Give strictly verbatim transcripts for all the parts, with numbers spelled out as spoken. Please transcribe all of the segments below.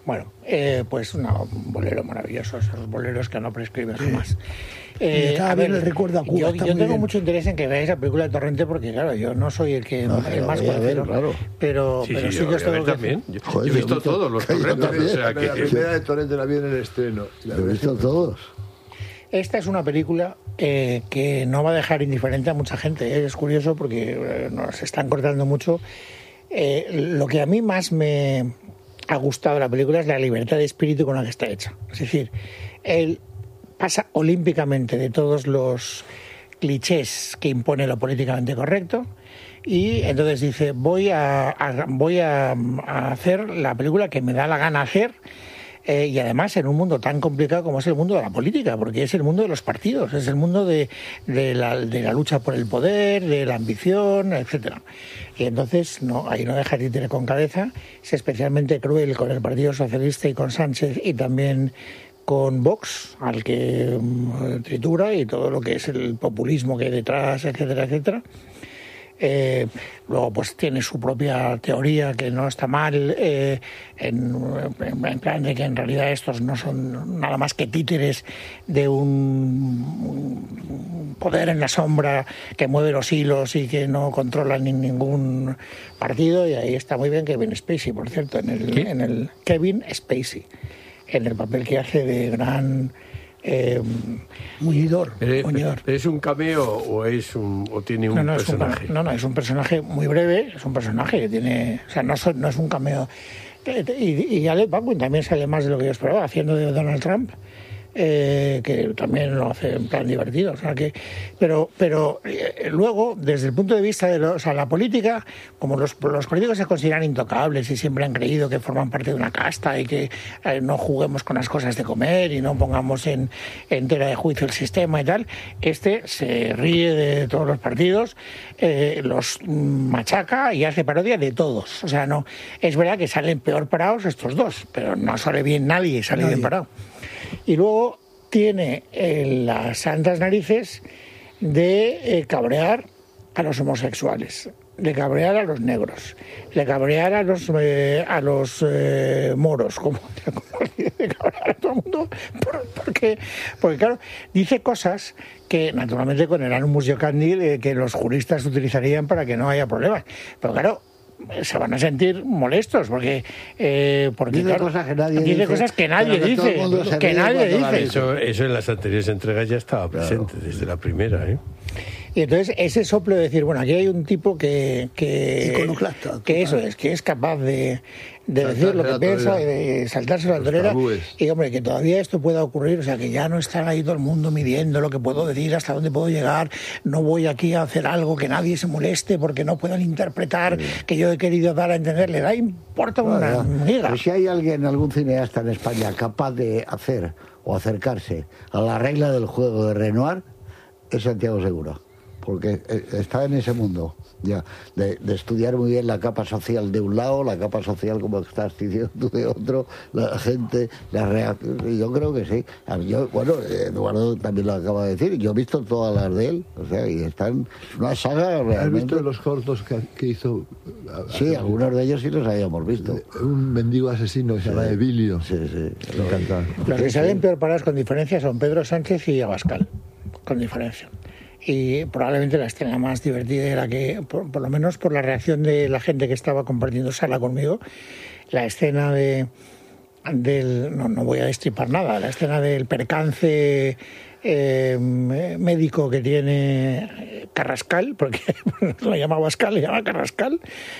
Bueno, eh, pues no, un bolero maravilloso, esos boleros que no prescriben jamás. Eh, a ver, el recuerdo a Cuba, yo, está yo muy tengo bien. mucho interés en que veáis la película de Torrente porque, claro, yo no soy el que No, el pero más voy a ver, conocido, claro. pero, Sí, pero sí, sí yo que os voy a ver tengo que también. Yo, Joder, yo he yo visto he visto- todos los yo Torrentes, también. o sea La que... primera de Torrente la vi en el estreno. La Lo he visto todos. Esta es una película eh, que no va a dejar indiferente a mucha gente. ¿eh? Es curioso porque eh, nos están cortando mucho. Eh, lo que a mí más me ha gustado de la película es la libertad de espíritu con la que está hecha. Es decir, él pasa olímpicamente de todos los clichés que impone lo políticamente correcto y entonces dice voy a, a- voy a, a hacer la película que me da la gana hacer. Eh, y además en un mundo tan complicado como es el mundo de la política, porque es el mundo de los partidos, es el mundo de, de, la, de la lucha por el poder, de la ambición, etcétera. Y entonces no, ahí no deja títere con cabeza, es especialmente cruel con el Partido Socialista y con Sánchez y también con Vox, al que mm, tritura, y todo lo que es el populismo que hay detrás, etcétera, etcétera. Eh, luego pues tiene su propia teoría que no está mal, eh, en, en plan de que en realidad estos no son nada más que títeres de un, un poder en la sombra que mueve los hilos y que no controla ni ningún partido, y ahí está muy bien Kevin Spacey, por cierto, en el, en el Kevin Spacey, en el papel que hace de gran eh, Muñidor. Eh, muñidor. ¿Es un cameo o es un o tiene un No, no, es un, personaje? no, no, es un personaje muy breve, es un personaje que tiene, o sea, no, so- no es un cameo. Y, y Alec Baldwin también sale más de lo que yo esperaba, haciendo de Donald Trump, eh, que también lo hace en plan divertido, o sea que, pero, pero eh, luego, desde el punto de vista de lo- o sea, la política, como los, los políticos se consideran intocables y siempre han creído que forman parte de una casta y que eh, no juguemos con las cosas de comer y no pongamos en, en tela de juicio el sistema y tal, este se ríe de todos los partidos, eh, los machaca y hace parodia de todos. O sea, no, es verdad que salen peor parados estos dos, pero no sale bien nadie, sale Nadie. bien parado. Y luego tiene eh, las santas narices de eh, cabrear a los homosexuales, de cabrear a los negros, de cabrear a los eh, a los eh, moros, como, como de cabrear a todo el mundo, por- porque, porque claro, dice cosas que naturalmente con el Animus Iocandi eh, que los juristas utilizarían para que no haya problemas, pero claro, se van a sentir molestos porque eh, porque Dice claro, cosas que nadie dice dice, cosas que nadie pero que todo el dice, mundo se que ríe nadie cuando la dice. dice. Eso, eso en las anteriores entregas ya estaba presente, desde la primera, ¿eh? Y entonces ese soplo de decir, bueno, aquí hay un tipo que que, Iconoclasta, que eso es, que es capaz de, de Saltarse decir lo que la piensa, torera. y de saltarse la Los torera, tabúes. y hombre, que todavía esto pueda ocurrir, o sea, que ya no está ahí todo el mundo midiendo lo que puedo decir, hasta dónde puedo llegar, no voy aquí a hacer algo que nadie se moleste porque no puedan interpretar que yo he querido dar a entender, le da importa una miga. Pero si hay alguien, algún cineasta en España capaz de hacer o acercarse a la regla del juego de Renoir, es Santiago Segura, porque eh, está en ese mundo ya de, de estudiar muy bien la capa social de un lado, la capa social, como estás diciendo tú, de otro, la gente, la reacción. Yo creo que sí. A mí, yo, bueno, Eduardo también lo acaba de decir, yo he visto todas las de él, o sea, y están una saga ¿Has realmente. visto los cortos que, que hizo? Sí, algunos de ellos sí los habíamos visto. Un mendigo asesino que se llama Evilio. Sí, sí. Me encanta. Los que salen peor parados con diferencia son Pedro Sánchez y Abascal, con diferencia. Y probablemente la escena más divertida era que, por, por lo menos por la reacción de la gente que estaba compartiendo sala conmigo, la escena de del no, no voy a destripar nada, la escena del percance eh, médico que tiene Carrascal, porque no lo llama Abascal, le llama Carrascal,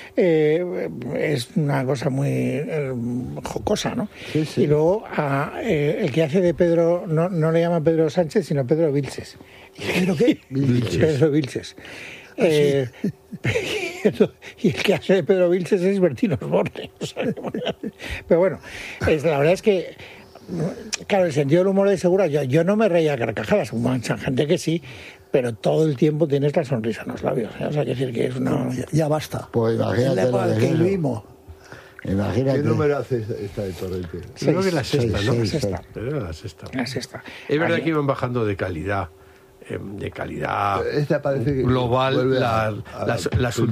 eh, es una cosa muy eh, jocosa, ¿no? Sí, sí. Y luego a, eh, el que hace de Pedro, no, no le llama Pedro Sánchez, sino Pedro Vilches. ¿Pero qué? Pedro Vilches. Eh, y el que hace de Pedro Vilches es Bertín Osborne. O sea, pero bueno, es, la verdad es que, claro, el sentido del humor de Segura, yo, yo no me reía a carcajadas, mucha gente que sí, pero todo el tiempo tienes la sonrisa en los labios. ¿eh? O sea, quiero decir que es una... Ya, ya basta. Pues Es la imagínate época lo en que que es eso. vivimos. Imagínate. ¿Qué número hace esta, esta de Torrente? Creo que la sexta, seis, ¿no? seis, sexta. Era la sexta. La sexta. Es verdad Aquí- que iban bajando de calidad, eh, de calidad Esta parece que global vuelve la- a- a- las, las